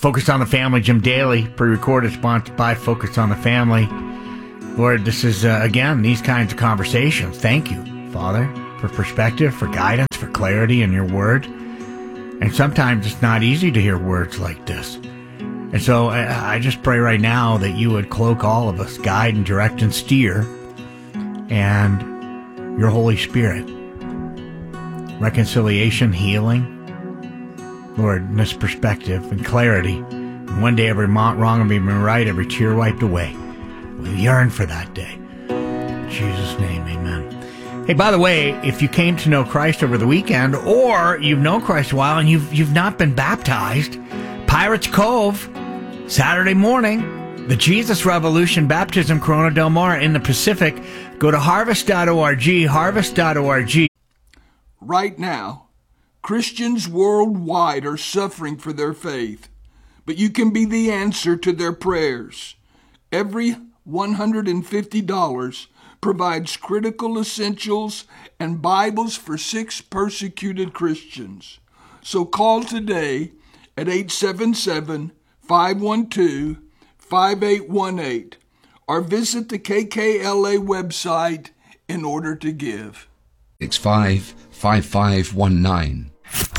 Focus on the Family, Jim Daly, pre-recorded, sponsored by Focus on the Family. Lord, this is, again, these kinds of conversations. Thank you, Father, for perspective, for guidance, for clarity in your word. And sometimes it's not easy to hear words like this. And so I just pray right now that you would cloak all of us, guide and direct and steer, and your Holy Spirit. Reconciliation, healing, Lord, in this perspective and clarity. And one day every wrong will be made right, every tear wiped away. We yearn for that day. In Jesus' name, amen. Hey, by the way, if you came to know Christ over the weekend, or you've known Christ a while and you've not been baptized, Pirates Cove, Saturday morning, the Jesus Revolution Baptism Corona Del Mar in the Pacific. Go to harvest.org, harvest.org. Right now, Christians worldwide are suffering for their faith, but you can be the answer to their prayers. Every $150 provides critical essentials and Bibles for 6 persecuted Christians. So call today at 877-512-5818 or visit the KKLA website in order to give. 655519.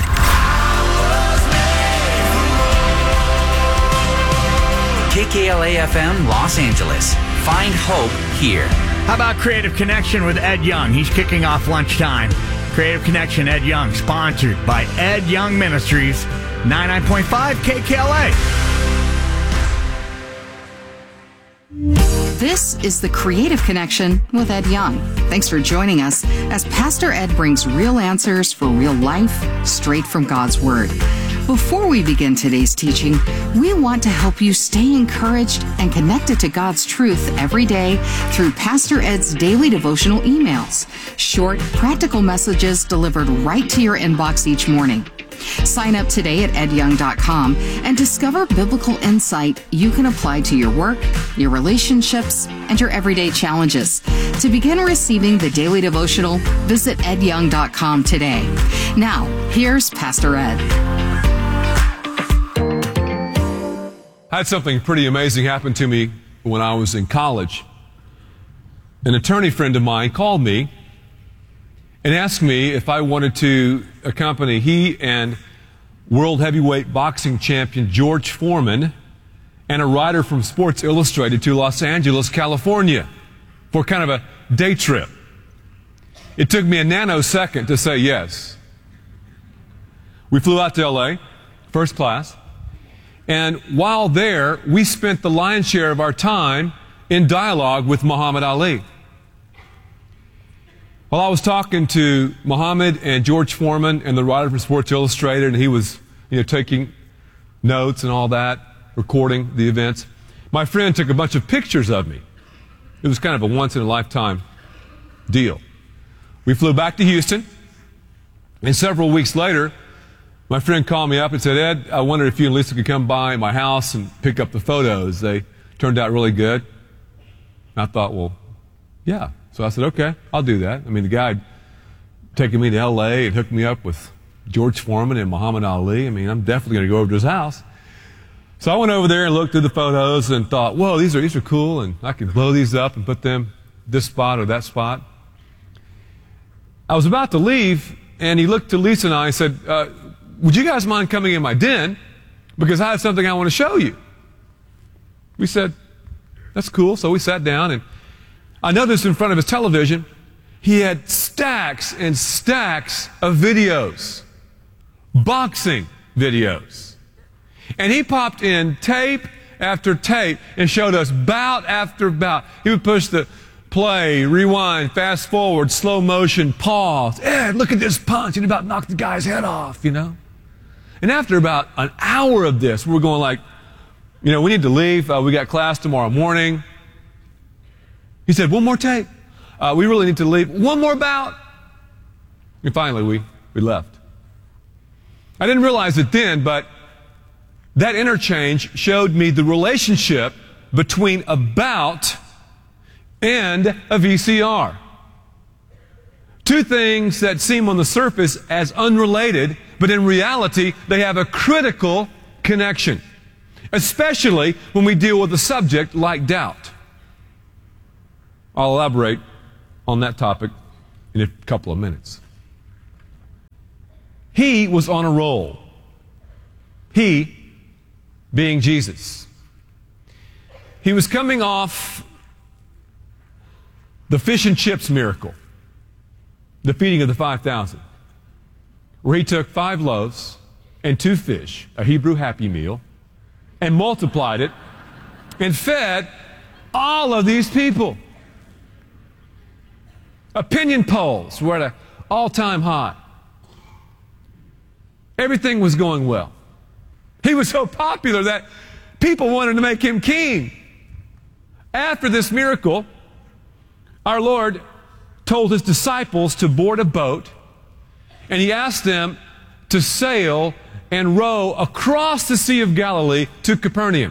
KKLA FM Los Angeles. Find hope here. How about Creative Connection with Ed Young? He's kicking off lunchtime. Creative Connection, Ed Young, sponsored by Ed Young Ministries, 99.5 KKLA. This is the Creative Connection with Ed Young. Thanks for joining us as Pastor Ed brings real answers for real life straight from God's Word. Before we begin today's teaching, we want to help you stay encouraged and connected to God's truth every day through Pastor Ed's daily devotional emails, short, practical messages delivered right to your inbox each morning. Sign up today at edyoung.com and discover biblical insight you can apply to your work, your relationships, and your everyday challenges. To begin receiving the daily devotional, visit edyoung.com today. Now, here's Pastor Ed. I had something pretty amazing happen to me when I was in college. An attorney friend of mine called me and asked me if I wanted to accompany he and world heavyweight boxing champion George Foreman and a writer from Sports Illustrated to Los Angeles, California for kind of a day trip. It took me a nanosecond to say yes. We flew out to L.A., first class. And while there, we spent the lion's share of our time in dialogue with Muhammad Ali. While I was talking to Muhammad and George Foreman and the writer from Sports Illustrated, and he was, taking notes and all that, recording the events, my friend took a bunch of pictures of me. It was kind of a once-in-a-lifetime deal. We flew back to Houston, and several weeks later, my friend called me up and said, Ed, I wondered if you and Lisa could come by my house and pick up the photos. They turned out really good. And I thought, well, yeah. So I said, okay, I'll do that. I mean, the guy had taken me to L.A. and hooked me up with George Foreman and Muhammad Ali. I mean, I'm definitely going to go over to his house. So I went over there and looked at the photos and thought, whoa, these are cool, and I can blow these up and put them this spot or that spot. I was about to leave, and he looked to Lisa and I and said, would you guys mind coming in my den? Because I have something I want to show you. We said, that's cool. So we sat down, and I noticed in front of his television, he had stacks and stacks of videos, boxing videos. And he popped in tape after tape and showed us bout after bout. He would push the play, rewind, fast forward, slow motion, pause. Ed, look at this punch. He about knocked the guy's head off, And after about an hour of this, we're going like, we need to leave. We got class tomorrow morning. He said, one more tape. We really need to leave. One more bout. And finally, we left. I didn't realize it then, but that interchange showed me the relationship between a bout and a VCR. Two things that seem on the surface as unrelated, but in reality, they have a critical connection. especially when we deal with a subject like doubt. I'll elaborate on that topic in a couple of minutes. He was on a roll. He being Jesus. He was coming off the fish and chips miracle, the feeding of the 5,000, where he took 5 loaves and 2 fish, a Hebrew Happy Meal, and multiplied it and fed all of these people. Opinion polls were at an all-time high. Everything was going well. He was so popular that people wanted to make him king. After this miracle, our Lord told his disciples to board a boat, and he asked them to sail and row across the Sea of Galilee to Capernaum.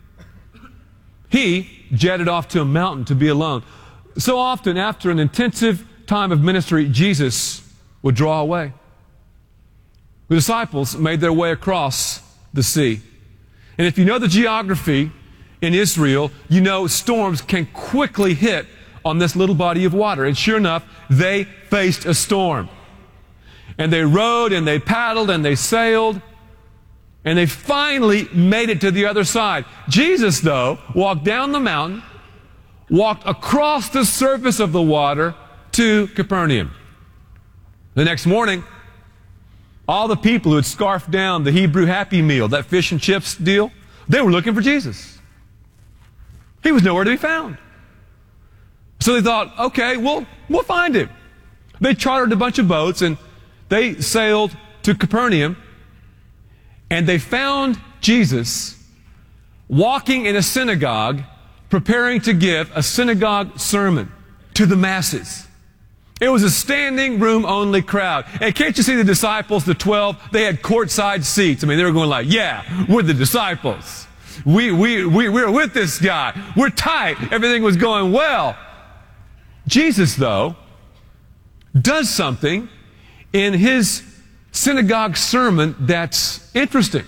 He jetted off to a mountain to be alone. So often, after an intensive time of ministry, Jesus would draw away. The disciples made their way across the sea. And if you know the geography in Israel, you know storms can quickly hit on this little body of water. And sure enough, they faced a storm. And they rowed and they paddled and they sailed. And they finally made it to the other side. Jesus, though, walked down the mountain, walked across the surface of the water to Capernaum. The next morning, all the people who had scarfed down the Hebrew Happy Meal, that fish and chips deal, they were looking for Jesus. He was nowhere to be found. So they thought, okay, we'll find him. They chartered a bunch of boats and they sailed to Capernaum, and they found Jesus walking in a synagogue, preparing to give a synagogue sermon to the masses. It was a standing room only crowd. And can't you see the disciples, the 12, they had courtside seats. I mean, they were going like, yeah, we're the disciples. We're with this guy. We're tight. Everything was going well. Jesus, though, does something in his synagogue sermon that's interesting.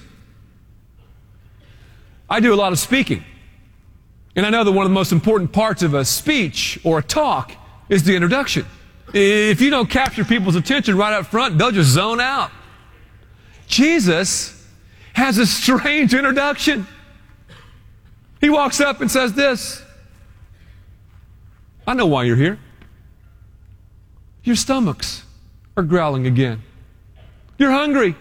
I do a lot of speaking. And I know that one of the most important parts of a speech or a talk is the introduction. If you don't capture people's attention right up front, they'll just zone out. Jesus has a strange introduction. He walks up and says this: I know why you're here. Your stomachs are growling again. You're hungry.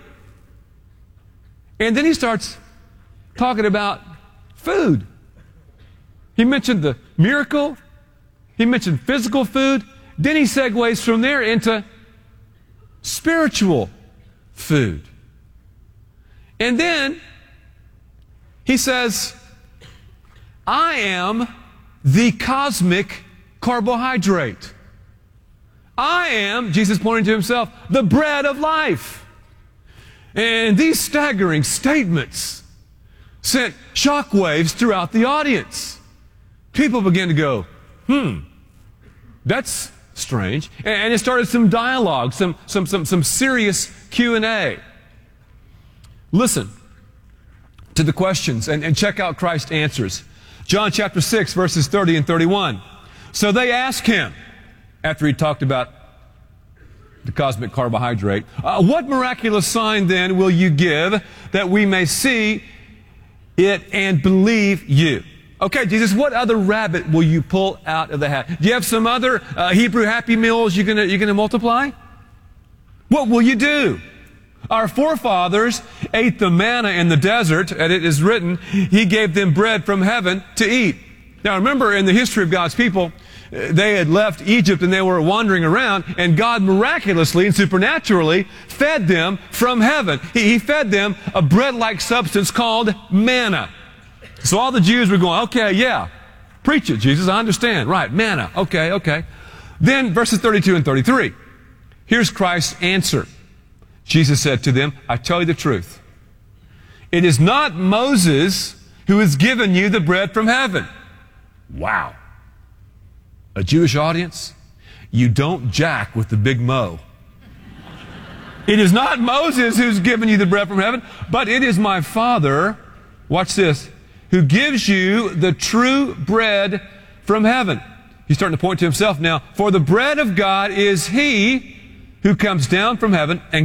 And then he starts talking about food. He mentioned the miracle. He mentioned physical food. Then he segues from there into spiritual food. And then he says, I am the cosmic carbohydrate. I am, Jesus pointing to himself, the bread of life. And these staggering statements sent shockwaves throughout the audience. People began to go, that's strange. And it started some dialogue, some serious Q&A. Listen to the questions and check out Christ's answers. John chapter 6, verses 30 and 31. So they asked him, after he talked about the cosmic carbohydrate, what miraculous sign then will you give that we may see it and believe you? Okay, Jesus, what other rabbit will you pull out of the hat? Do you have some other Hebrew Happy Meals you're gonna multiply? What will you do? Our forefathers ate the manna in the desert, and it is written, He gave them bread from heaven to eat. Now remember, in the history of God's people, they had left Egypt and they were wandering around, and God miraculously and supernaturally fed them from heaven. He fed them a bread-like substance called manna. So all the Jews were going, okay, yeah, preach it, Jesus, I understand. Right, manna, okay. Then verses 32 and 33. Here's Christ's answer. Jesus said to them, I tell you the truth. It is not Moses who has given you the bread from heaven. Wow. A Jewish audience? You don't jack with the big Mo. It is not Moses who's given you the bread from heaven, but it is my Father watch this, who gives you the true bread from heaven. He's starting to point to himself now. For the bread of God is he who comes down from heaven and